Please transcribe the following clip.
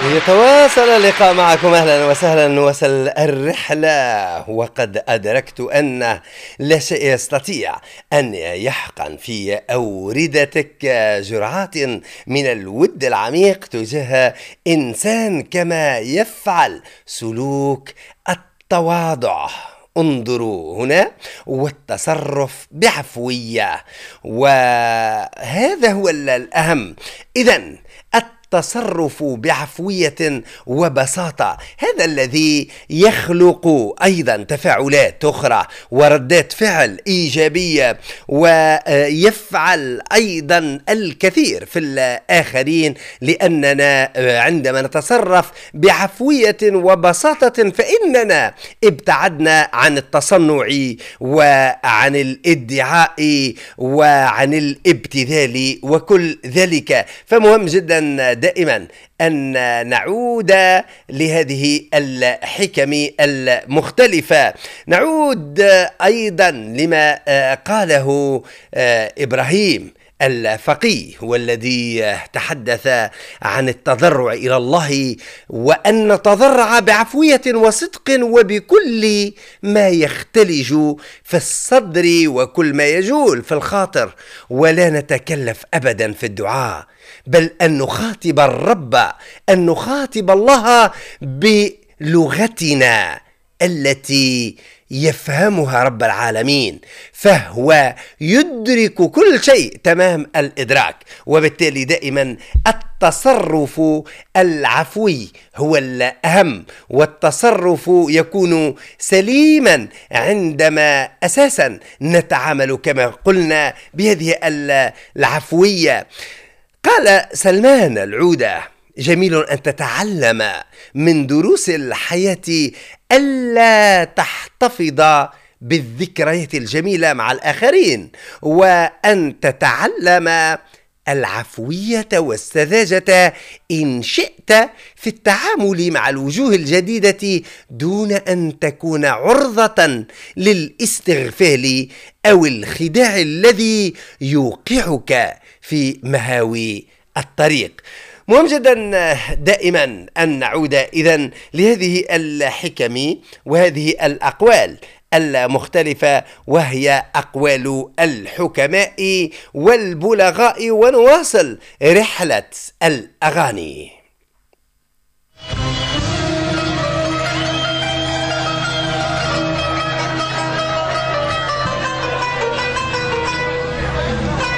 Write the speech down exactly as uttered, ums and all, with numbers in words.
يتواصل اللقاء معكم. أهلا وسهلا. وصل الرحلة وقد أدركت أن لا شيء يستطيع أن يحقن في أوردتك جرعات من الود العميق تجاه إنسان كما يفعل سلوك التواضع. انظروا هنا، والتصرف بعفوية، وهذا هو الأهم. إذن التصرف بعفوية وبساطة هذا الذي يخلق أيضا تفاعلات أخرى وردات فعل إيجابية، ويفعل أيضا الكثير في الآخرين، لأننا عندما نتصرف بعفوية وبساطة فإننا ابتعدنا عن التصنع وعن الادعاء وعن الابتذال وكل ذلك. فمهم جدا دائما أن نعود لهذه الحكم المختلفة. نعود أيضا لما قاله إبراهيم الفقيه، والذي تحدث عن التضرع إلى الله، وأن نتضرع بعفوية وصدق وبكل ما يختلج في الصدر وكل ما يجول في الخاطر، ولا نتكلف أبدا في الدعاء، بل أن نخاطب الرب، أن نخاطب الله بلغتنا التي يفهمها رب العالمين، فهو يدرك كل شيء تمام الإدراك. وبالتالي دائما التصرف العفوي هو الأهم، والتصرف يكون سليما عندما أساسا نتعامل كما قلنا بهذه العفوية. قال سلمان العودة: جميل أن تتعلم من دروس الحياة ألا تحتفظ بالذكريات الجميلة مع الآخرين، وأن تتعلم العفوية والسذاجة إن شئت في التعامل مع الوجوه الجديدة، دون أن تكون عرضة للاستغفال أو الخداع الذي يوقعك في مهاوي الطريق. مهم جدا دائما أن نعود إذن لهذه الحكم وهذه الأقوال المختلفة، وهي أقوال الحكماء والبلغاء. ونواصل رحلة الأغاني.